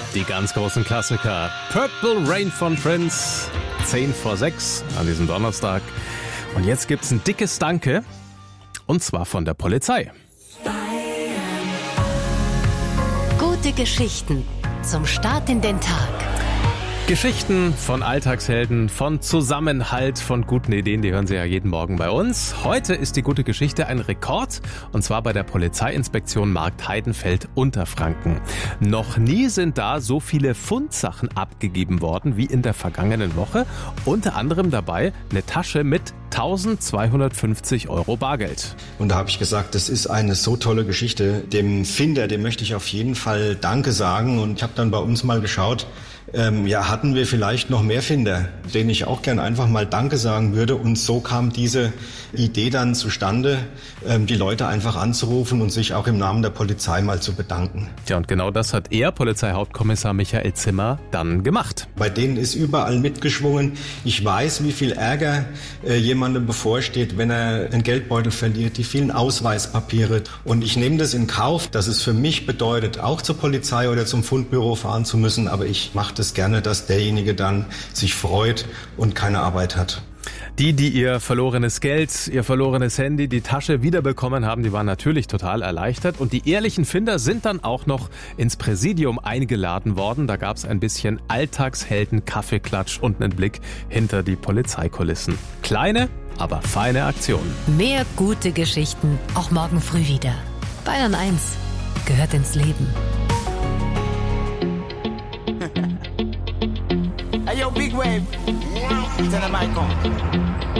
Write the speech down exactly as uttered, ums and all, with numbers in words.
Die ganz großen Klassiker. Purple Rain von Prince, zehn vor sechs an diesem Donnerstag. Und jetzt gibt's ein dickes Danke, und zwar von der Polizei. Gute Geschichten zum Start in den Tag. Geschichten von Alltagshelden, von Zusammenhalt, von guten Ideen, die hören Sie ja jeden Morgen bei uns. Heute ist die gute Geschichte ein Rekord, und zwar bei der Polizeiinspektion Markt Heidenfeld Unterfranken. Noch nie sind da so viele Fundsachen abgegeben worden wie in der vergangenen Woche. Unter anderem dabei eine Tasche mit eintausendzweihundertfünfzig Euro Bargeld. Und da habe ich gesagt, das ist eine so tolle Geschichte. Dem Finder, dem möchte ich auf jeden Fall Danke sagen. Und ich habe dann bei uns mal geschaut, ähm, ja, hatten wir vielleicht noch mehr Finder, denen ich auch gern einfach mal Danke sagen würde. Und so kam diese Idee dann zustande, ähm, die Leute einfach anzurufen und sich auch im Namen der Polizei mal zu bedanken. Ja, und genau das hat er, Polizeihauptkommissar Michael Zimmer, dann gemacht. Bei denen ist überall mitgeschwungen. Ich weiß, wie viel Ärger äh, jemandem bevorsteht, wenn er den Geldbeutel verliert, die vielen Ausweispapiere. Und ich nehme das in Kauf, dass es für mich bedeutet, auch zur Polizei oder zum Fundbüro fahren zu müssen. Aber ich mache das gerne, dass derjenige dann sich freut und keine Arbeit hat. Die, die ihr verlorenes Geld, ihr verlorenes Handy, die Tasche wiederbekommen haben, die waren natürlich total erleichtert. Und die ehrlichen Finder sind dann auch noch ins Präsidium eingeladen worden. Da gab es ein bisschen Alltagshelden-Kaffeeklatsch und einen Blick hinter die Polizeikulissen. Kleine, aber feine Aktionen. Mehr gute Geschichten, auch morgen früh wieder. Bayern eins gehört ins Leben. Hey yo, big wave. Tell them I come.